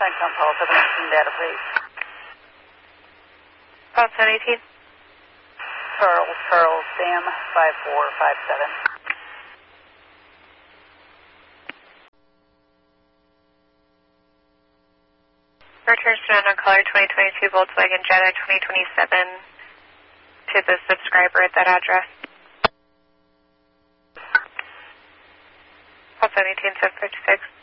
on Paul 718 data, please. Paul 718. Charles, Sam 5457. Return to on caller 2022 Volkswagen Jetta 2027 to the subscriber at that address. Paul 718 756.